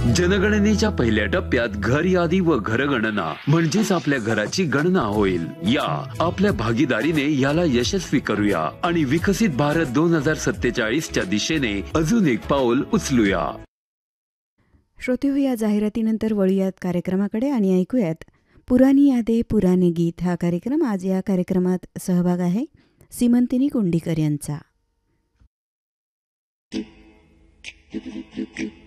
जनगणनेच्या पहिल्या टप्प्यात घर यादी व घरगणना म्हणजेच आपल्या घराची गणना होईल. या आपल्या भागीदारीने याला यशस्वी करूया आणि विकसित भारत 2047च्या दिशेने अजून एक पाऊल उचलूया. श्रोते हो, या जाहिरातीनंतर वळूयात कार्यक्रमाकडे आणि ऐकूयात पुराणी यादे पुराणे गीत हा कार्यक्रम. आज या कार्यक्रमात सहभाग आहे सीमंतिनी कुंडीकर यांचा.